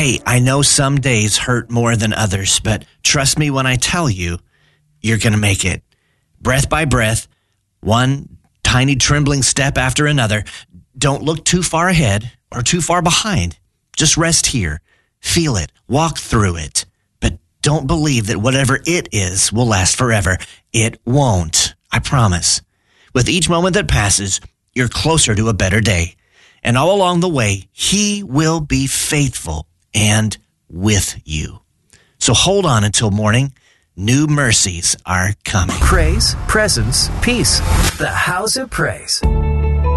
Hey, I know some days hurt more than others, but trust me when I tell you, you're going to make it. Breath by breath, one tiny trembling step after another. Don't look too far ahead or too far behind. Just rest here. Feel it. Walk through it. But don't believe that whatever it is will last forever. It won't. I promise. With each moment that passes, you're closer to a better day. And all along the way, He will be faithful and with you. So hold on until morning. New mercies are coming. Praise, presence, peace. The House of Praise.